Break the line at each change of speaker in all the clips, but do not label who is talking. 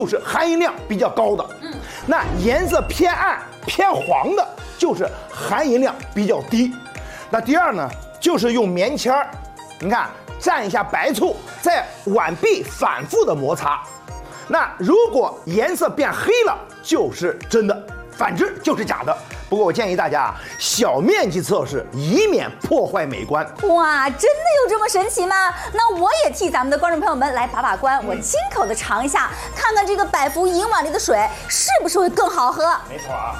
就是含银量比较高的。那颜色偏暗、偏黄的，就是含银量比较低。那第二呢，就是用棉签儿，你看蘸一下白醋，在碗壁反复的摩擦。那如果颜色变黑了，就是真的，反之就是假的。不过我建议大家小面积测试，以免破坏美观。
哇，真的有这么神奇吗？那我也替咱们的观众朋友们来把关，我亲口的尝一下，看看这个百福银碗里的水是不是会更好喝。
没错啊。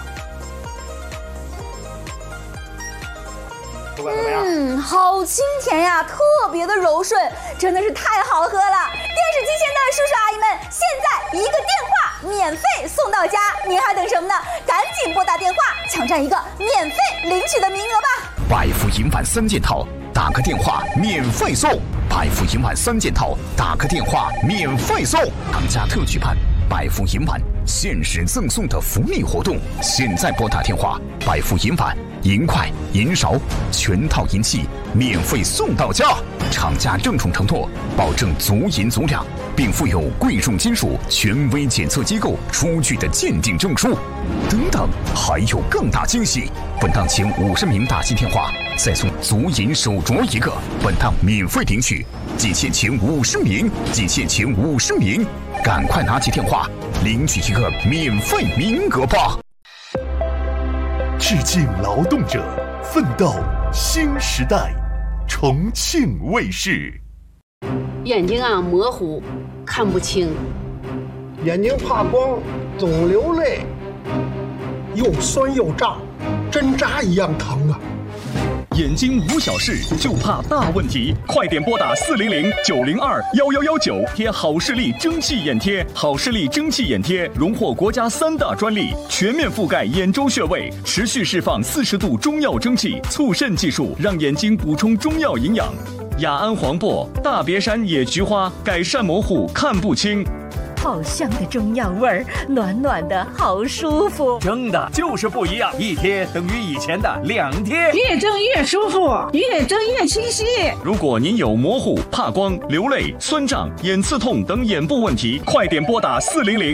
不管怎么样，
好清甜呀，特别的柔顺，真的是太好喝了。电视机前的叔叔阿姨们，现在一个电话免费送到家，您还等什么呢？赶紧拨打电话，抢占一个免费领取的名额吧。
百福银碗3件套，打个电话免费送。百福银碗3件套，打个电话免费送。厂家特举办百福银碗限时赠送的福利活动，现在拨打电话，百福银碗、银筷、银勺全套银器免费送到家。厂家郑重承诺，保证足银足量，并附有贵重金属权威检测机构出具的鉴定证书。等等，还有更大惊喜！本档前50名打进电话，再送足银手镯1个，本档免费领取。仅限前50名，仅限前50名，赶快拿起电话领取一个免费名额吧！
致敬劳动者，奋斗新时代。重庆卫视。
眼睛啊模糊，看不清，
眼睛怕光，总流泪，又酸又胀，针扎一样疼啊！
眼睛无小事，就怕大问题，快点拨打400-902-1119，贴好视力蒸汽眼贴。好视力蒸汽眼贴荣获国家3大专利，全面覆盖眼周穴位，持续释放40度中药蒸汽，促肾技术让眼睛补充中药营养。雅安黄柏、大别山野菊花改善模糊看不清。
好香的中药味儿，暖暖的好舒服。
蒸的就是不一样，一贴等于以前的2贴，
越蒸越舒服，越蒸越清晰。
如果您有模糊、怕光、流泪、酸胀、眼刺痛等眼部问题，快点拨打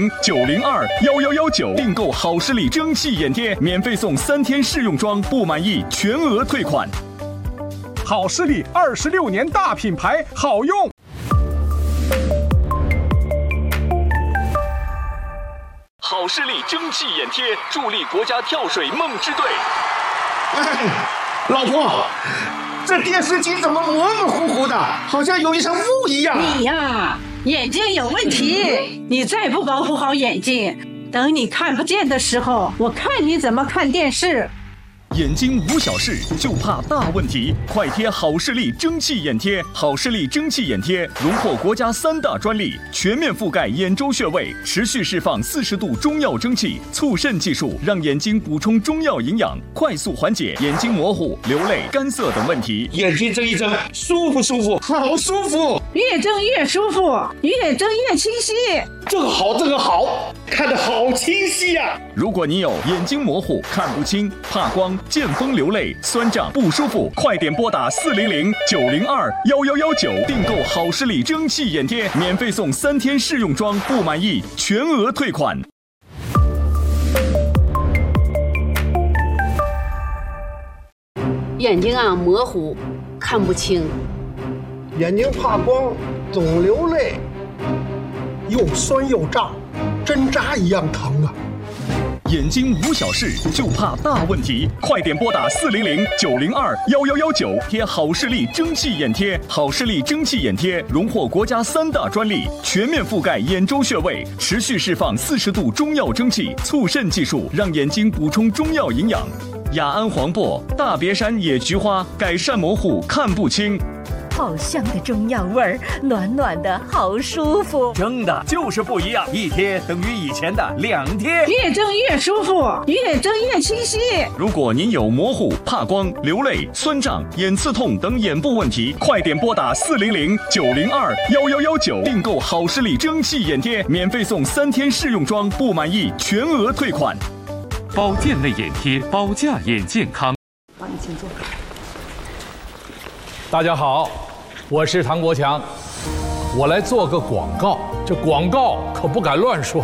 400-902-1119，订购好视力蒸汽眼贴，免费送3天试用装，不满意全额退款。
好视力26年大品牌，好用。
好视力蒸汽眼贴助力国家跳水梦之队。
老婆，这电视机怎么模模糊糊的，好像有一层雾一样？
你呀，眼睛有问题，你再不保护好眼睛，等你看不见的时候，我看你怎么看电视。
眼睛无小事，就怕大问题，快贴好视力蒸汽眼贴。好视力蒸汽眼贴荣获国家3大专利，全面覆盖眼周穴位，持续释放40度中药蒸汽，促肾技术让眼睛补充中药营养，快速缓解眼睛模糊、流泪、干涩等问题。
眼睛睁一睁，舒服舒服，好舒服，
越睁越舒服，越睁越清晰。
这个好，这个好，看得好清晰呀！
如果你有眼睛模糊、看不清、怕光、见风流泪、酸胀不舒服，快点拨打400-902-1119，订购好视力蒸汽眼贴，免费送3天试用装，不满意全额退款。
眼睛啊模糊，看不清，
眼睛怕光，总流泪，又酸又胀，针扎一样疼啊！
眼睛无小事，就怕大问题，快点拨打400-902-1119，贴好视力蒸汽眼贴。好视力蒸汽眼贴荣获国家3大专利，全面覆盖眼周穴位，持续释放40度中药蒸汽，促肾技术让眼睛补充中药营养。雅安黄柏、大别山野菊花改善模糊看不清。
好香的中药味儿，暖暖的好舒服。
蒸的就是不一样，一贴等于以前的2贴，
越蒸越舒服，越蒸越清晰。
如果您有模糊、怕光、流泪、酸胀、眼刺痛等眼部问题，快点拨打400-902-1119，订购好视力蒸汽眼贴，免费送3天试用装，不满意全额退款。
保健类眼贴，保驾眼健康。
帮你请坐。
大家好，我是唐国强，我来做个广告，这广告可不敢乱说。